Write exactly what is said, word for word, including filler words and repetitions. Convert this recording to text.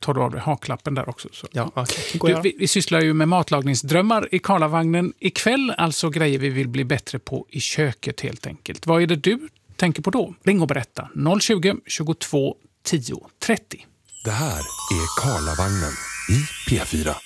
tar du av dig haklappen där också. Så. Ja, okay. du, vi, vi sysslar ju med matlagningsdrömmar i Karlavagnen ikväll. Alltså grejer vi vill bli bättre på i köket helt enkelt. Vad är det du tänker på då? Ring och berätta. noll tjugo, tjugotvå, tio, trettio. Det här är Karlavagnen i P fyra.